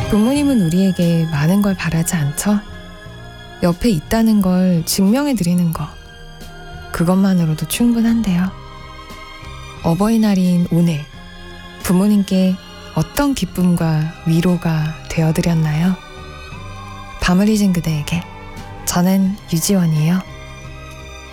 부모님은 우리에게 많은 걸 바라지 않죠? 옆에 있다는 걸 증명해 드리는 거, 그것만으로도 충분한데요. 어버이날인 오늘, 부모님께 어떤 기쁨과 위로가 되어드렸나요? 밤을 잊은 그대에게, 저는 유지원이에요.